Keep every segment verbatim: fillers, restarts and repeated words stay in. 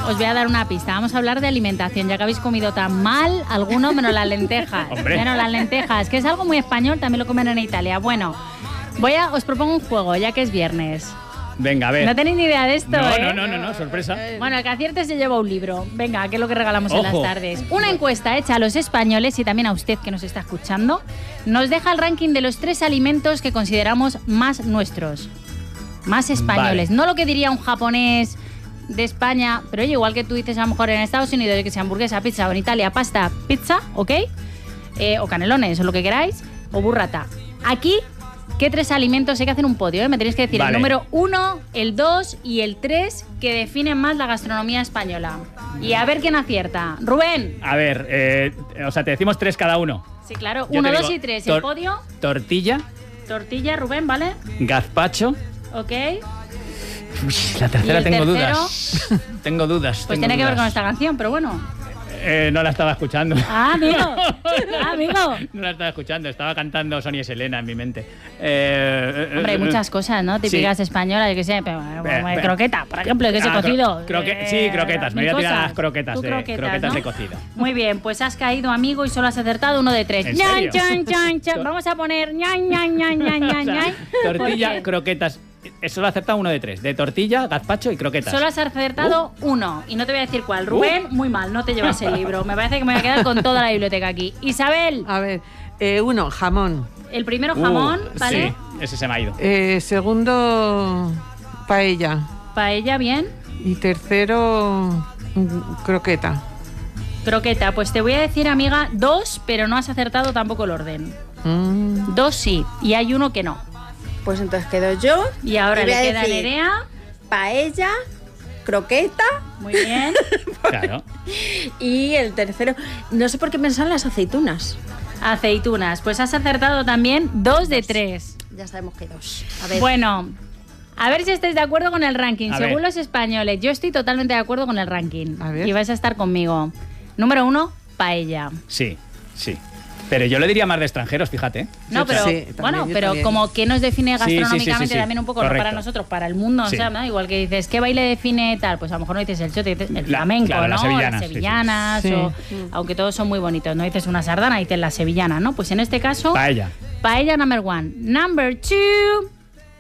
os voy a dar una pista. Vamos a hablar de alimentación, ya que habéis comido tan mal, alguno menos las lentejas. Hombre. Menos las lentejas, que es algo muy español, también lo comen en Italia. Bueno, voy a, os propongo un juego, ya que es viernes. Venga, a ver. No tenéis ni idea de esto, no, ¿eh? no, no, no, no, sorpresa. Bueno, el que acierte se lleva un libro. Venga, que es lo que regalamos Ojo. en las tardes. Una encuesta hecha a los españoles y también a usted que nos está escuchando, nos deja el ranking de los tres alimentos que consideramos más nuestros. Más españoles. Vale. No lo que diría un japonés de España, pero oye, igual que tú dices a lo mejor en Estados Unidos que sea hamburguesa, pizza, o en Italia pasta, pizza, ¿ok? Eh, o canelones, o lo que queráis, o burrata. Aquí, ¿qué tres alimentos? Hay que hacer un podio, ¿eh? Me tenéis que decir Vale. el número uno, el dos y el tres que definen más la gastronomía española. Y a ver quién acierta. Rubén. A ver, eh, o sea, te decimos tres cada uno. Sí, claro. Yo Uno, te dos digo, y tres. tor- El podio. Tortilla, Tortilla, Rubén, ¿vale? gazpacho. Ok. Uy, la tercera el tengo tercero? dudas. tengo dudas. Pues tengo tiene que ver dudas. con esta canción, pero bueno. Eh, no la estaba escuchando. Ah, amigo. Ah, amigo. No la estaba escuchando, estaba cantando Sonia y Selena en mi mente. Eh, Hombre, hay muchas cosas, ¿no? Típicas sí. españolas, yo qué sé, pero, Eh, bueno, eh. croqueta, por ejemplo, que se Ah, cro- cocido. croque- Eh, sí, croquetas. Me mil voy a tirar a cosas. las croquetas, Tú de, croquetas, croquetas ¿no? de cocido. Muy bien, pues has caído, amigo, y solo has acertado uno de tres. ¿En Ñan, serio? chan, chan, chan. Vamos a poner ñan, ñan, ñan, ñan, O ñan, sea, ñan. tortilla, Porque croquetas. Eh, Solo ha acertado uno de tres. De tortilla, gazpacho y croquetas. Solo has acertado uno, y no te voy a decir cuál. Rubén, muy mal, no te llevas el libro. Me parece que me voy a quedar con toda la biblioteca aquí. Isabel, A ver, eh, uno, jamón. el primero Uh, jamón, ¿vale? Sí, ese se me ha ido. Eh, segundo, paella. Paella, bien. Y tercero, mm, croqueta. Croqueta, pues te voy a decir, amiga, dos, pero no has acertado tampoco el orden. Mm. Dos sí, y hay uno que no. Pues entonces quedo yo. Y ahora Y le voy a queda a decir- Nerea. Paella, croqueta Muy bien. Claro. y el tercero. No sé por qué pensar en las aceitunas. Aceitunas. Pues has acertado también dos de tres. Ya sabemos que dos. A ver. Bueno, a ver si estáis de acuerdo con el ranking. A Según ver. los españoles, yo estoy totalmente de acuerdo con el ranking. A ver. Y vais a estar conmigo. Número uno, paella. Sí, sí. Pero yo le diría más de extranjeros, fíjate. No, pero Sí, también, bueno, yo pero también. como que nos define Sí, sí, sí, gastronómicamente sí, sí. también un poco, no Correcto. para nosotros, para el mundo, Sí. o sea, ¿no? Igual que dices, ¿qué baile define tal? Pues a lo mejor no dices el chote, dices el La- flamenco, claro, ¿no? las sevillanas, Las sí, sí. sevillanas, Sí. o- aunque todos son muy bonitos, no dices una sardana, dices la sevillana, ¿no? Pues en este caso, Paella. paella number one. Number two,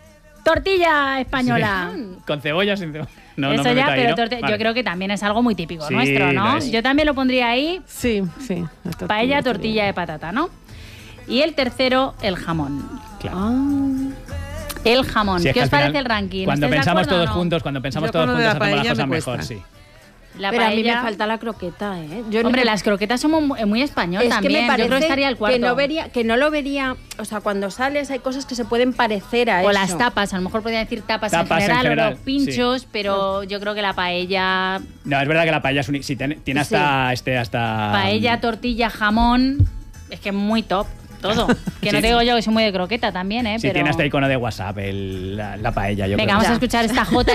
tortilla española. Con cebolla, sin cebolla. No, Eso no me ya, meto ahí, pero ¿no? torte- Vale. yo creo que también es algo muy típico Sí, nuestro, ¿no? lo es. Yo también lo pondría ahí, Sí, sí. la tortilla paella, sería- tortilla de patata, ¿no? Y el tercero, el jamón. Claro. Ah, El jamón. Sí, es ¿Qué que os al final, parece el ranking? Cuando ¿Estáis de pensamos acuerdo o todos no? juntos, cuando pensamos Yo todos con lo de juntos la hacemos las paella cosas me mejor, cuesta. sí. La Pero a mí me paella- falta la croqueta, ¿eh? Yo no Hombre, me- las croquetas son muy, muy español es también. que me parece yo creo que estaría el cuarto. que no vería, que no lo vería, o sea, cuando sales hay cosas que se pueden parecer a O eso. las tapas, a lo mejor podría decir tapas, Tapas en, en general, o general, los pinchos, pero yo creo que la paella, No, es verdad que la paella es un... Sí, tiene, tiene hasta... Este, hasta paella, tortilla, jamón, es que es muy top todo. Que no Sí. te digo yo que soy muy de croqueta también, ¿eh? Sí, pero... tiene hasta icono de WhatsApp el- la, la paella, yo Venga, creo. vamos Ya. a escuchar esta J